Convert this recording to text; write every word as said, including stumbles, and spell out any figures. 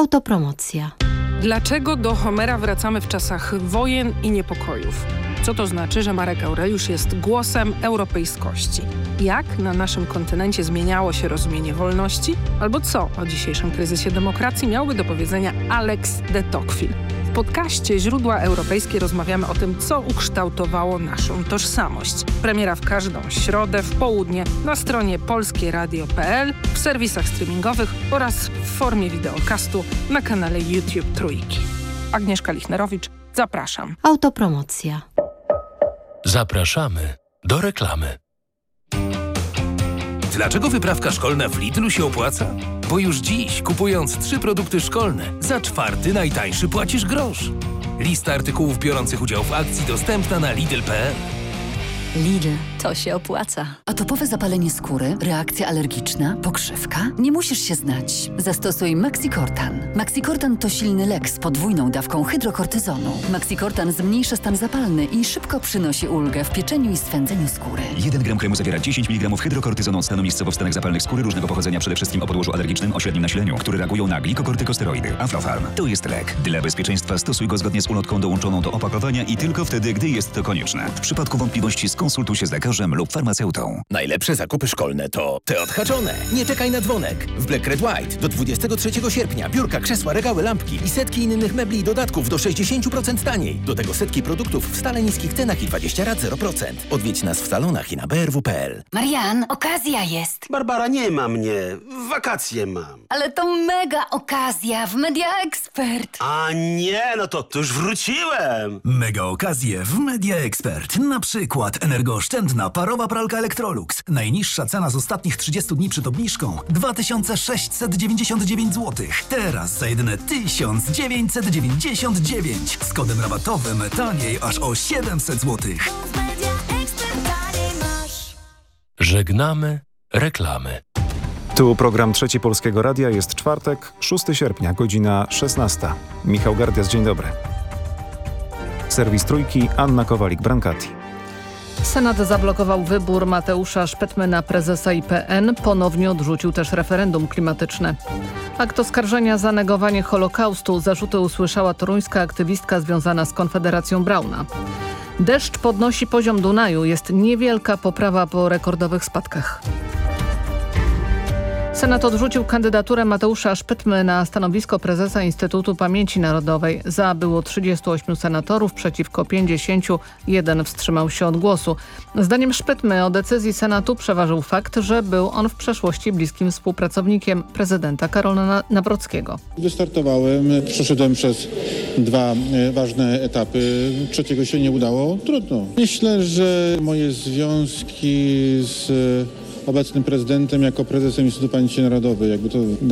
Autopromocja. Dlaczego do Homera wracamy w czasach wojen i niepokojów? Co to znaczy, że Marek Aureliusz jest głosem europejskości? Jak na naszym kontynencie zmieniało się rozumienie wolności? Albo co o dzisiejszym kryzysie demokracji miałby do powiedzenia Alex de Tocqueville? W podcaście Źródła Europejskie rozmawiamy o tym, co ukształtowało naszą tożsamość. Premiera w każdą środę w południe na stronie polskie radio kropka p l, w serwisach streamingowych oraz w formie wideokastu na kanale YouTube Trójki. Agnieszka Lichnerowicz, zapraszam. Autopromocja. Zapraszamy do reklamy. Dlaczego wyprawka szkolna w Lidlu się opłaca? Bo już dziś, kupując trzy produkty szkolne, za czwarty najtańszy płacisz grosz. Lista artykułów biorących udział w akcji dostępna na lidl kropka p l. Lidl, to się opłaca. Atopowe zapalenie skóry, reakcja alergiczna, pokrzywka? Nie musisz się znać. Zastosuj Maxicortan. Maxicortan to silny lek z podwójną dawką hydrokortyzonu. Maxicortan zmniejsza stan zapalny i szybko przynosi ulgę w pieczeniu i swędzeniu skóry. jeden gram kremu zawiera dziesięć miligramów hydrokortyzonu od stanu miejscowo w stanach zapalnych skóry różnego pochodzenia, przede wszystkim o podłożu alergicznym o średnim nasileniu, które reagują na glikokortykosteroidy. Aflofarm. To jest lek. Dla bezpieczeństwa stosuj go zgodnie z ulotką dołączoną do opakowania i tylko wtedy, gdy jest to konieczne. W przypadku wątpliwości skonsultuj się z lekarzem lub farmaceutą. Najlepsze zakupy szkolne to te odhaczone. Nie czekaj na dzwonek. W Black Red White do dwudziestego trzeciego sierpnia biurka, krzesła, regały, lampki i setki innych mebli i dodatków do sześćdziesiąt procent taniej. Do tego setki produktów w stale niskich cenach i dwadzieścia rat zero procent. Odwiedź nas w salonach i na b r w kropka p l. Marian, okazja jest. Barbara, nie ma mnie. Wakacje mam. Ale to mega okazja w Media Expert. A nie, no to, to już wróciłem. Mega okazje w Media Expert. Na przykład energooszczędna parowa pralka Electrolux. Najniższa cena z ostatnich trzydziestu dni przed obniżką dwa tysiące sześćset dziewięćdziesiąt dziewięć złotych. Teraz za jedyne tysiąc dziewięćset dziewięćdziesiąt dziewięć. Z kodem rabatowym taniej aż o siedemset złotych. Żegnamy reklamy. Tu program Trzeci Polskiego Radia. Jest czwartek, szóstego sierpnia, godzina szesnasta. Michał Gardias, dzień dobry. Serwis Trójki, Anna Kowalik-Brankati. Senat zablokował wybór Mateusza Szpetmy na prezesa I P N. Ponownie odrzucił też referendum klimatyczne. Akt oskarżenia za negowanie Holokaustu. Zarzuty usłyszała toruńska aktywistka związana z Konfederacją Brauna. Deszcz podnosi poziom Dunaju. Jest niewielka poprawa po rekordowych spadkach. Senat odrzucił kandydaturę Mateusza Szpetmy na stanowisko prezesa Instytutu Pamięci Narodowej. Za było trzydziestu ośmiu senatorów, przeciwko pięćdziesięciu. Jeden wstrzymał się od głosu. Zdaniem Szpetmy o decyzji Senatu przeważył fakt, że był on w przeszłości bliskim współpracownikiem prezydenta Karola Nawrockiego. Wystartowałem, przeszedłem przez dwa ważne etapy. Trzeciego się nie udało. Trudno. Myślę, że moje związki z obecnym prezydentem jako prezesem Instytutu Pamięci Narodowej, jakby to